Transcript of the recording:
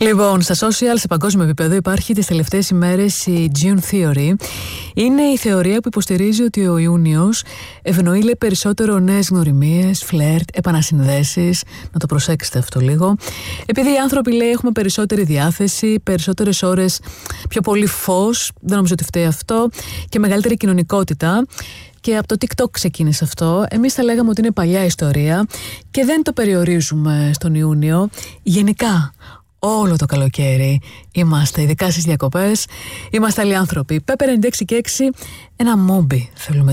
Λοιπόν, στα social σε παγκόσμιο επίπεδο υπάρχει τις τελευταίες ημέρες η June Theory. Είναι η θεωρία που υποστηρίζει ότι ο Ιούνιος ευνοεί, λέει, περισσότερο νέες γνωριμίες, φλερτ, επανασυνδέσεις. Να το προσέξετε αυτό λίγο. Επειδή οι άνθρωποι, λέει, έχουμε περισσότερη διάθεση, περισσότερες ώρες, πιο πολύ φως, δεν νομίζω ότι φταίει αυτό, και μεγαλύτερη κοινωνικότητα. Και από το TikTok ξεκίνησε αυτό. Εμείς θα λέγαμε ότι είναι παλιά ιστορία και δεν το περιορίζουμε στον Ιούνιο. Γενικά, όλο το καλοκαίρι είμαστε, ειδικά στις διακοπές, είμαστε άλλοι άνθρωποι. Pepper 96 και 6, ένα μόμπι θέλουμε